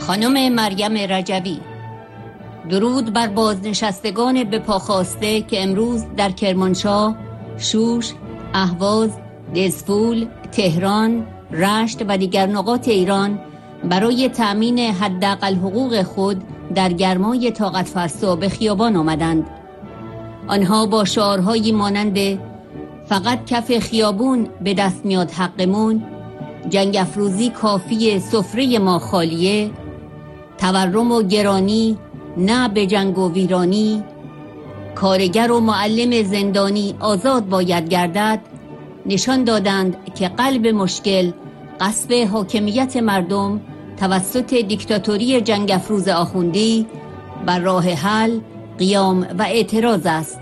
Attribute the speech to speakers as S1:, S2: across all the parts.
S1: خانم مریم رجبی. درود بر بازنشستگان به پا خواسته که امروز در کرمانشاه، شوش، اهواز، دزفول، تهران، رشت و دیگر نقاط ایران برای تأمین حداقل حقوق خود در گرمای طاقت فرسا به خیابان آمدند. آنها با شعارهایی مانند فقط کف خیابون به دست میاد حقمون، جنگ افروزی کافی سفره ما خالیه، تورم و گرانی نه به جنگ و ویرانی، کارگر و معلم زندانی آزاد باید گردد، نشان دادند که قلب مشکل غصب حاکمیت مردم توسط دیکتاتوری جنگ افروز آخوندی بر راه حل، قیام و اعتراض است.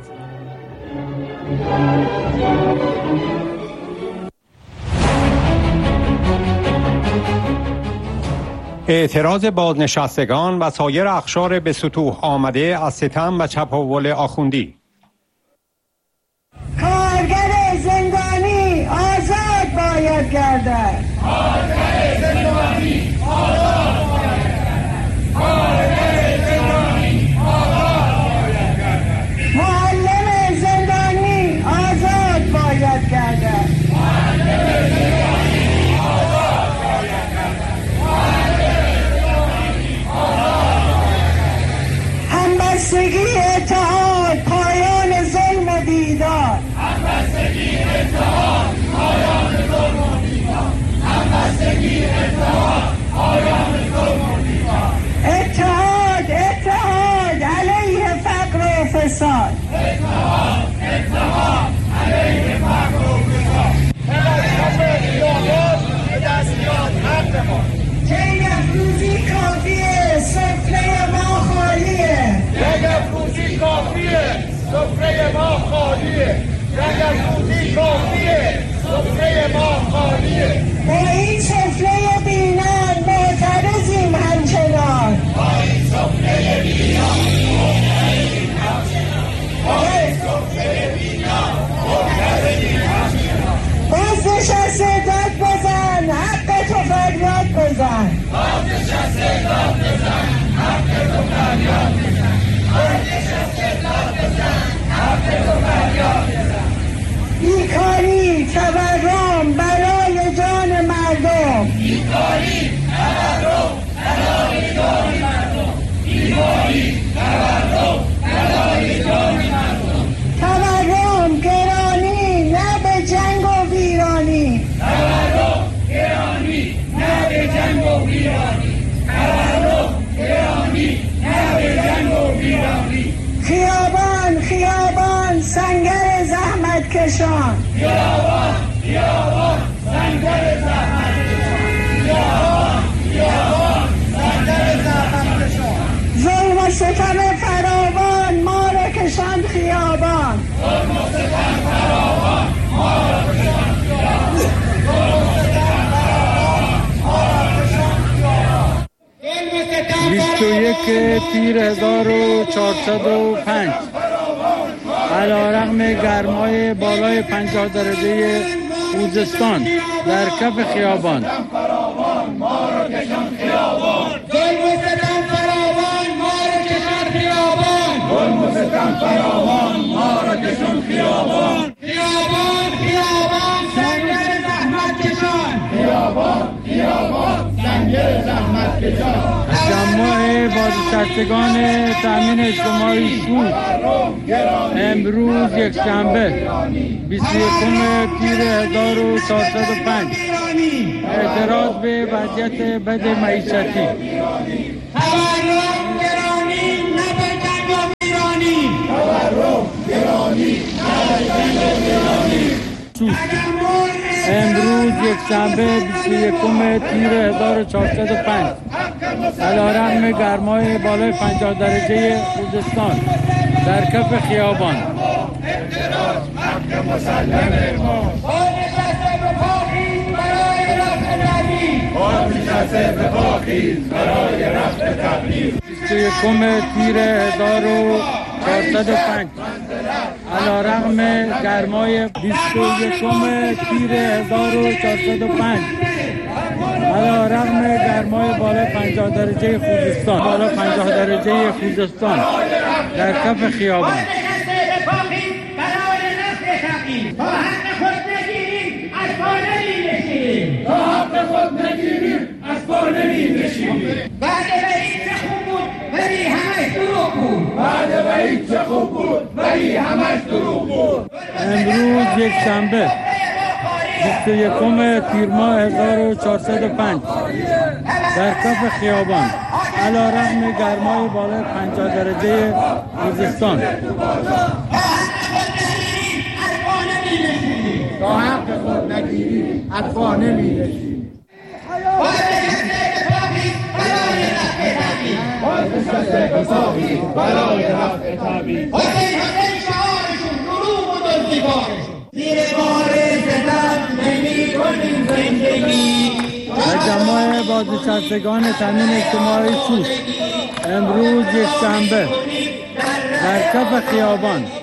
S2: اعتراض بازنشستگان و سایر اقشار به سطوح آمده از ستم و چپاول آخوندی.
S3: کارگر زندانی آزاد باید گردد. کارگر زندانی آزاد باید گردد. کارگر زندانی آزاد باید گردد. معلم زندانی آزاد باید گردد. معلم زندانی آزاد باید گردد. همبستگی اتحاد پایان ظلم و بیدار. همبستگی اتحاد پایان ظلم و بیدار. همبستگی اتحاد پایان ظلم و بیدار. اتحاد اتحاد علیه فقر و فساد. اتحاد اتحاد علیه فقر و فساد. به دست میاد حق ما. جنگ افروزی کافیه، سفره ما خالیه. جنگ افروزی کافیه، سفره ما خالیه. جنگ افروزی کافیه، سفره ما خالیه. با این سفره بینان معترضیم همچنان. با این سفره بینان معترضیم همچنان. با این سفره بینان معترضیم همچنان. بازنشسته داد بزن، حق تو فریاد بزن. بازنشسته داد بزن، حق تو فریاد بزن. بازنشسته داد بزن، حق تو فریاد بزن. بیکاری، تورم، بلای جان مردم. بیکاری، تورم، بلای جان مردم. بیکاری، تورم، بلای جان مردم. تورم، گرانی، نه به جنگ و ویرانی. تورم، گرانی، نه به جنگ و ویرانی. تورم، گرانی، نه به جنگ و ویرانی. خیابان خیابان سنگر زحمت کشان. خیابان خیابان سنگر زحمت کشان. خیابان خیابان سنگر زحمت کشان. ظلم و ستم فراوان ما را کشاند خیابان. ظلم و ستم فراوان ما را کشاند خیابان. ظلم و ستم فراوان ما را کشاند خیابان.
S4: 21 تیر 1405 علیرغم گرمای بالای 50 درجه خوزستان در کف خیابان.
S3: ما را کشاند خیابان. ظلم و ستم فراوان ما را کشاند خیابان. ظلم و ستم فراوان ما را کشاند خیابان. خیابان خیابان سنگر زحمت کشان. خیابان خیابان سنگر زحمت کشان.
S4: جمع بازنشستگان تامین اجتماعی شوش امروز یکشنبه 21 تیر 1405 اعتراض به وضعیت بد معیشتی.
S3: تورم گرانی نه به جنگ و ویرانی. تورم گرانی نه به جنگ و ویرانی.
S4: امروز یکشنبه 21 تیر 1405 علیرغم گرمای بالای 50 درجه خوزستان در کف خیابان.
S3: اعتراض حق مسلم ما. بازنشسته به پاخیز برای رفع تبعیض. بازنشسته به پاخیز برای رفع تبعیض.
S4: 21 تیر 1405 علیرغم گرمای 21 تیر 1405 علیرغم گرمای بالای 50 50 درجه خوزستان، بالا 50 درجه خوزستان در کف خیابان.
S3: تا حق خود نگیریم از پا نمی‌نشینیم. تا حق خود نگیریم از پا نمی‌نشینیم. بعد وحید چه خوب بود ولی همش دروغ بود. بعد وحید چه خوب بود ولی همش دروغ بود.
S4: امروز یک شنبه 21 تیر ماه 1405 در کف خیابان علیرغم گرمای بالای 50 درجه خوزستان
S3: تا حق خود نگیریم از پا نمی‌نشینیم. برای رفع تبعیض حسین شعارشون دروغ و دزدیکارشون زیر بار ستم نمی‌کنیم زندگی.
S4: و جماع بازنشستگان تامین اجتماعی شوش امروز یک شنبه در کف خیابان